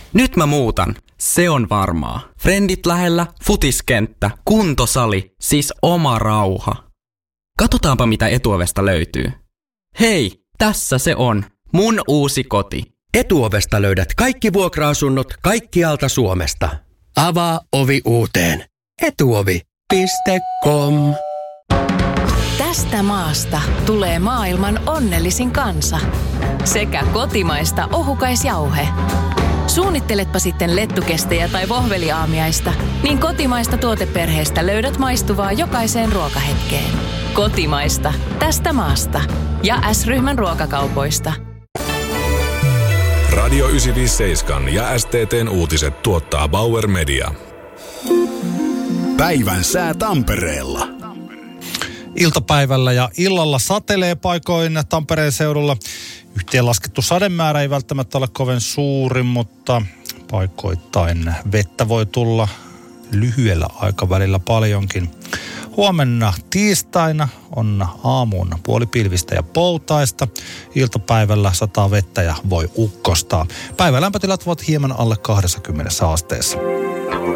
Nyt mä muutan. Se on varmaa. Frendit lähellä, futiskenttä, kuntosali, siis oma rauha. Katsotaanpa mitä Etuovesta löytyy. Hei, tässä se on. Mun uusi koti. Etuovesta löydät kaikki vuokra-asunnot kaikkialta Suomesta. Avaa ovi uuteen. Etuovi.com. Tästä maasta tulee maailman onnellisin kansa. Sekä kotimaista ohukaisjauhe. Suunnitteletpa sitten lettukestejä tai vohveliaamiaista, niin kotimaista tuoteperheestä löydät maistuvaa jokaiseen ruokahetkeen. Kotimaista. Tästä maasta. Ja S-ryhmän ruokakaupoista. Radio 957 ja STT:n uutiset tuottaa Bauer Media. Päivän sää Tampereella. Iltapäivällä ja illalla satelee paikoin Tampereen seudulla. Yhteenlaskettu sademäärä ei välttämättä ole kovin suuri, mutta paikoittain vettä voi tulla lyhyellä aikavälillä paljonkin. Huomenna tiistaina on aamuun puolipilvistä ja poutaista. Iltapäivällä sataa vettä ja voi ukkostaa. Päivän lämpötilat ovat hieman alle 20 asteessa.